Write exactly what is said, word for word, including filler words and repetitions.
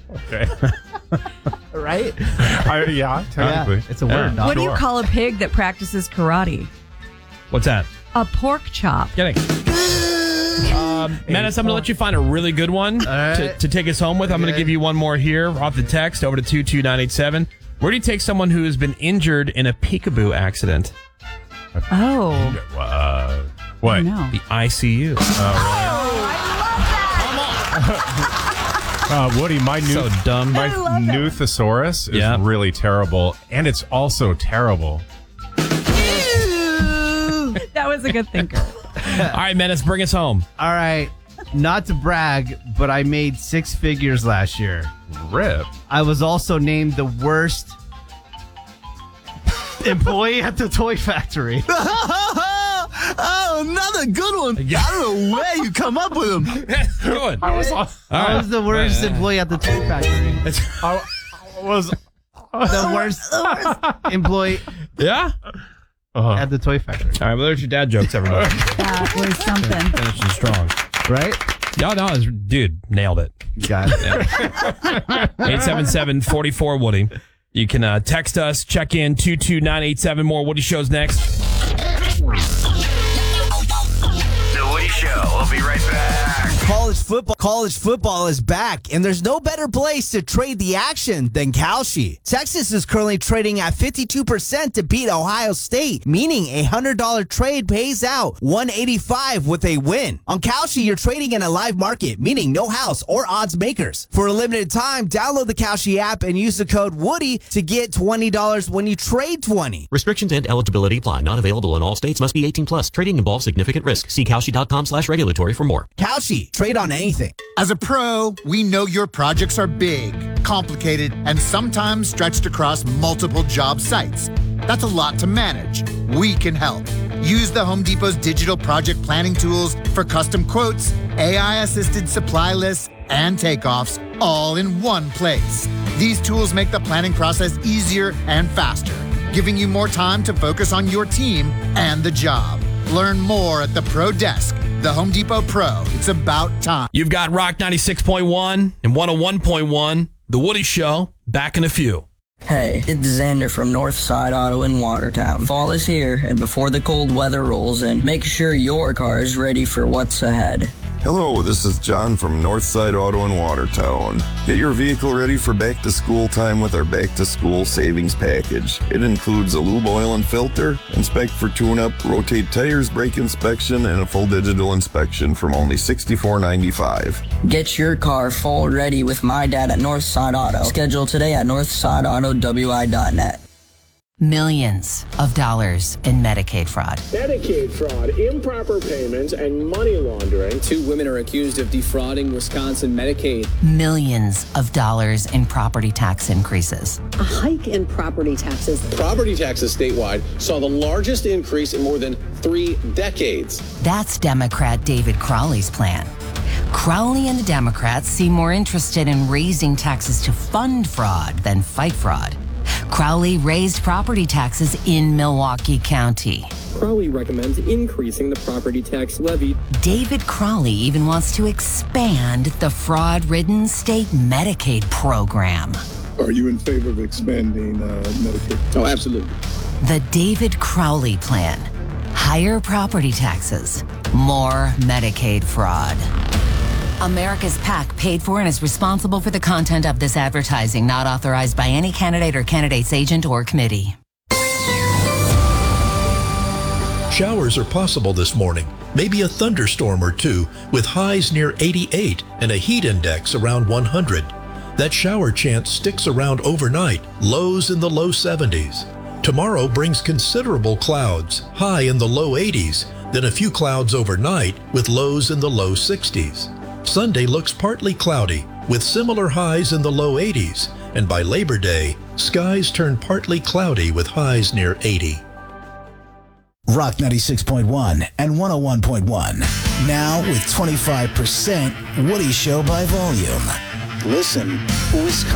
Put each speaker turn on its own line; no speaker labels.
Okay.
Right?
I, yeah, technically.
Yeah, it's a word.
What do you
Sure.
call a pig that practices karate?
What's that?
A pork chop.
Kidding. Um, Menace, I'm going to let you find a really good one
right.
to, to take us home with. I'm going to
Okay.
give you one more here off the text over to two two nine eight seven. Where do you take someone who has been injured in a peekaboo accident?
Oh.
Uh, what?
No.
The I C U.
Uh, Woody, my new
So dumb.
my
I love it.
new thesaurus is
Yeah.
really terrible, and it's also terrible.
That was a good thinker.
All right, Menace, bring us home.
All right. Not to brag, but I made six figures last year.
Rip.
I was also named the worst employee at the toy factory.
Oh, another good one.
Yeah.
I don't know where you come up with them.
Good.
I was.
All
I
right.
was the worst employee at the toy factory.
I was.
The worst employee
Yeah?
Uh,
at the toy factory.
All right, well, there's your dad jokes, everybody.
That was something.
Finishing strong.
Right?
Y'all know, it's- dude, nailed it.
Got it.
eight seven seven, four four, Woody. You can uh, text us, check in, two two nine eight seven. More Woody Shows next.
The Woody Show. We'll be right back.
College football, college football is back, and there's no better place to trade the action than Kalshi. Texas is currently trading at fifty-two percent to beat Ohio State, meaning a one hundred dollars trade pays out one eighty-five with a win. On Kalshi, you're trading in a live market, meaning no house or odds makers. For a limited time, download the Kalshi app and use the code Woody to get twenty dollars when you trade twenty.
Restrictions and eligibility apply. Not available in all states. Must be eighteen plus. Trading involves significant risk. See Kalshi.com slash regulatory for more.
Kalshi, trade on anything.
As a pro, we know your projects are big, complicated, and sometimes stretched across multiple job sites. That's a lot to manage. We can help. Use the Home Depot's digital project planning tools for custom quotes, A I-assisted supply lists, and takeoffs all in one place. These tools make the planning process easier and faster, giving you more time to focus on your team and the job. Learn more at the Pro Desk. The Home Depot Pro. It's about time.
You've got Rock ninety-six point one and one oh one point one. The Woody Show, back in a few.
Hey, it's Xander from Northside Auto in Watertown. Fall is here, and before the cold weather rolls in, make sure your car is ready for what's ahead.
Hello, this is John from Northside Auto in Watertown. Get your vehicle ready for back to school time with our back to school savings package. It includes a lube oil and filter, inspect for tune-up, rotate tires, brake inspection, and a full digital inspection from only sixty-four ninety-five.
Get your car full ready with my dad at Northside Auto. Schedule today at northside auto w i dot net.
Millions of dollars in Medicaid fraud.
Medicaid fraud, improper payments, and money laundering.
Two women are accused of defrauding Wisconsin Medicaid.
Millions of dollars in property tax increases.
A hike in property taxes.
Property taxes statewide saw the largest increase in more than three decades.
That's Democrat David Crowley's plan. Crowley and the Democrats seem more interested in raising taxes to fund fraud than fight fraud. Crowley raised property taxes in Milwaukee County.
Crowley recommends increasing the property tax levy.
David Crowley even wants to expand the fraud-ridden state Medicaid program.
Are you in favor of expanding uh, Medicaid?
Oh, absolutely.
The David Crowley plan. Higher property taxes, more Medicaid fraud. America's PAC paid for and is responsible for the content of this advertising, not authorized by any candidate or candidate's agent or committee.
Showers are possible this morning, maybe a thunderstorm or two, with highs near eighty-eight and a heat index around one hundred. That shower chance sticks around overnight, lows in the low seventies. Tomorrow brings considerable clouds, high in the low eighties, then a few clouds overnight with lows in the low sixties. Sunday looks partly cloudy, with similar highs in the low eighties, and by Labor Day, skies turn partly cloudy with highs near eighty.
Rock ninety-six point one and one oh one point one. Now with twenty-five percent Woody Show by volume. Listen, Wisconsin.